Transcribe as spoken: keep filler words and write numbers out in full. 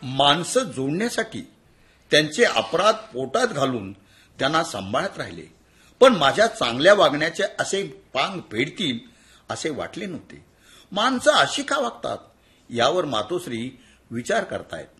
माणसं जोडण्यासाठी त्यांचे अपराध पोटात घालून त्यांना सांभाळत राहिले, पण माझ्या चांगल्या वागण्याचे असे पांग फेडतील असे वाटले नव्हते. माणसं अशी का वागतात यावर मातोश्री विचार करतायत.